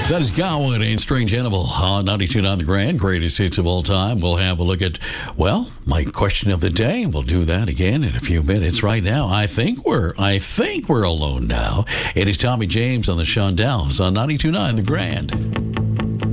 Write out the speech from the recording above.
That is Gowan and Strange Animal on 92.9 The Grand, greatest hits of all time. We'll have a look at, well, my question of the day. We'll do that again in a few minutes. Right now, I think we're alone now. It is Tommy James on the Shondells on 92.9 The Grand.